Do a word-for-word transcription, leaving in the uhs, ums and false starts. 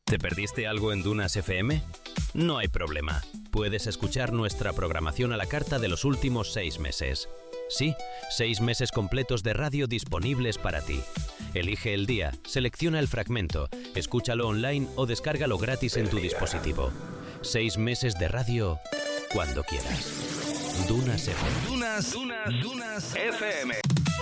¿Te perdiste algo en Dunas F M? No hay problema. Puedes escuchar nuestra programación a la carta de los últimos seis meses. Sí, seis meses completos de radio disponibles para ti. Elige el día, selecciona el fragmento, escúchalo online o descárgalo gratis en tu dispositivo. Seis meses de radio cuando quieras. Dunas F M. Dunas, Dunas, Dunas F M.